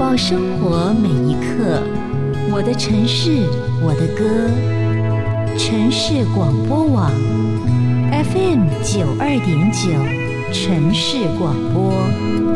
抱生活每一刻，我的城市，我的歌。城市广播网 FM 92.9，城市广播。